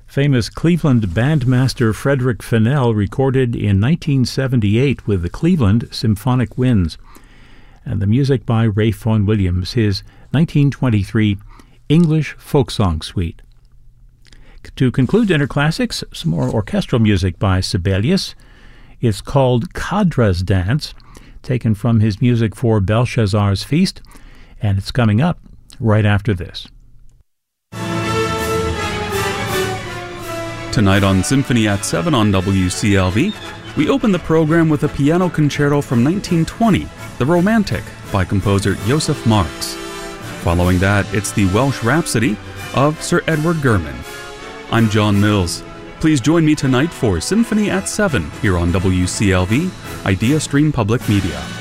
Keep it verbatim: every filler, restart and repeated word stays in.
Famous Cleveland bandmaster Frederick Fennell recorded in nineteen seventy-eight with the Cleveland Symphonic Winds. And the music by Ralph Vaughan Williams, his nineteen twenty-three English Folk Song Suite. To conclude Dinner Classics, some more orchestral music by Sibelius. It's called Kadra's Dance, taken from his music for Belshazzar's Feast, and it's coming up right after this. Tonight on Symphony at seven on W C L V, we open the program with a piano concerto from nineteen twenty, The Romantic, by composer Joseph Marx. Following that, it's the Welsh Rhapsody of Sir Edward Gurman. I'm John Mills. Please join me tonight for Symphony at seven here on W C L V, Idea Stream Public Media.